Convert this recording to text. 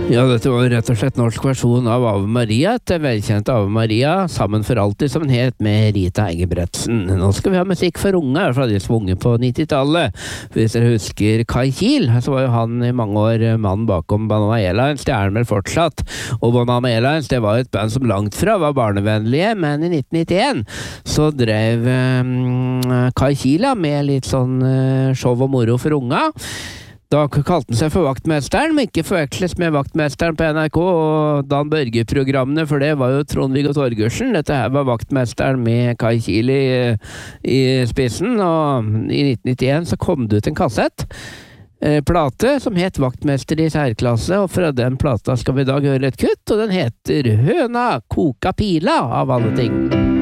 Ja, dette var rett og slett norsk versjon av Ave Maria, et velkjent Ave Maria, sammen for alltid som den het med Rita Engebretsen. Nå skal vi ha musikk for unge, fra de som var unge på 90-tallet. Hvis dere husker Kai Kiel, så var jo han i mange år mannen bakom Banana Airlines, det er han vel fortsatt. Og Banana Airlines, det var et band som langt fra var barnevennlige, men i 1991 så drev Kai Kiel med litt sånn show og moro for unga. Da kalte han seg for Vaktmesteren, men ikke forveksles med Vaktmesteren på NRK og Dan Børge-programmene, for det var jo Trond-Viggo Torgersen. Dette her var Vaktmesteren med Kai Kiel i spissen, og i 1991 så kom det ut en kassett, plate som het Vaktmester i særklasse, og fra den plata skal vi i dag høre et kutt, og den heter Høna Koka Pila, av alle ting.